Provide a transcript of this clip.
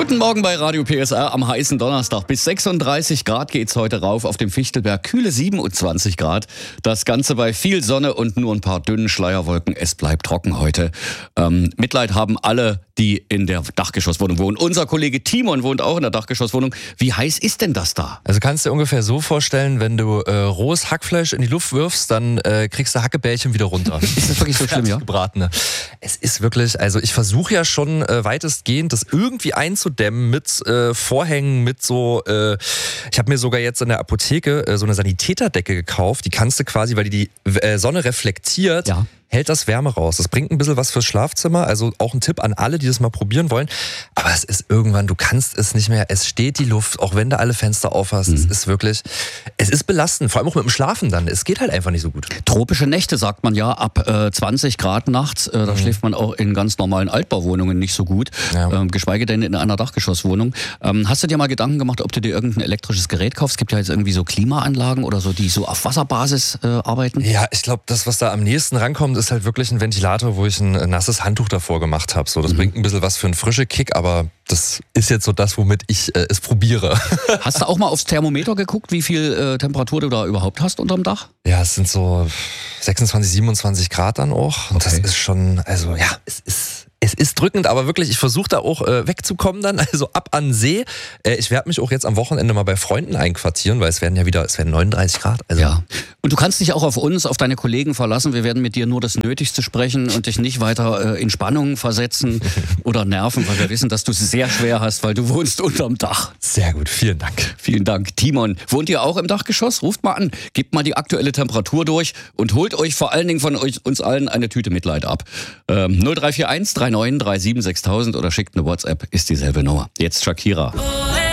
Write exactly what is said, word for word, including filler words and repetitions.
Guten Morgen bei Radio P S R am heißen Donnerstag. Bis sechsunddreißig Grad geht's heute rauf auf dem Fichtelberg. Kühle siebenundzwanzig Grad. Das Ganze bei viel Sonne und nur ein paar dünnen Schleierwolken. Es bleibt trocken heute. Ähm, Mitleid haben alle, die in der Dachgeschosswohnung wohnen. Unser Kollege Timon wohnt auch in der Dachgeschosswohnung. Wie heiß ist denn das da? Also kannst du dir ungefähr so vorstellen, wenn du äh, rohes Hackfleisch in die Luft wirfst, dann äh, kriegst du Hackebällchen wieder runter. Ist das wirklich so schlimm, ja? Gebratene. Es ist wirklich, also ich versuche ja schon äh, weitestgehend das irgendwie einzudämmen mit äh, Vorhängen, mit so, äh, ich habe mir sogar jetzt in der Apotheke äh, so eine Sanitäterdecke gekauft, die kannst du quasi, weil die die äh, Sonne reflektiert, ja, hält das Wärme raus. Das bringt ein bisschen was fürs Schlafzimmer, also auch ein Tipp an alle, die das mal probieren wollen. Aber es ist irgendwann, du kannst es nicht mehr, es steht die Luft, auch wenn du alle Fenster aufhast, mhm. es ist wirklich, es ist belastend, vor allem auch mit dem Schlafen dann, es geht halt einfach nicht so gut. Tropische Nächte, sagt man ja, ab äh, zwanzig Grad nachts, äh, da mhm. schläft man auch in ganz normalen Altbauwohnungen nicht so gut, ja. ähm, geschweige denn in einer Dachgeschosswohnung. Ähm, hast du dir mal Gedanken gemacht, ob du dir irgendein elektrisches Gerät kaufst? Es gibt ja jetzt irgendwie so Klimaanlagen oder so, die so auf Wasserbasis äh, arbeiten. Ja, ich glaube, das, was da am nächsten rankommt, ist halt wirklich ein Ventilator, wo ich ein nasses Handtuch davor gemacht habe. So, das mhm. bringt ein bisschen was für einen frischen Kick, aber das ist jetzt so das, womit ich äh, es probiere. Hast du auch mal aufs Thermometer geguckt, wie viel äh, Temperatur du da überhaupt hast unterm Dach? Ja, es sind so sechsundzwanzig, siebenundzwanzig Grad dann auch. Und okay. das ist schon, also ja, es ist... Es ist drückend, aber wirklich, ich versuche da auch äh, wegzukommen dann, also ab an See. Äh, ich werde mich auch jetzt am Wochenende mal bei Freunden einquartieren, weil es werden ja wieder, es werden neununddreißig Grad. Also. Ja. Und du kannst dich auch auf uns, auf deine Kollegen verlassen. Wir werden mit dir nur das Nötigste sprechen und dich nicht weiter äh, in Spannung versetzen oder nerven, weil wir wissen, dass du es sehr schwer hast, weil du wohnst unterm Dach. Sehr gut, vielen Dank. Vielen Dank. Timon, wohnt ihr auch im Dachgeschoss? Ruft mal an, gebt mal die aktuelle Temperatur durch und holt euch vor allen Dingen von euch, uns allen eine Tüte Mitleid ab. Ähm, null drei vier eins drei neun drei sieben sechstausend oder schickt eine WhatsApp, ist dieselbe Nummer. Jetzt Shakira.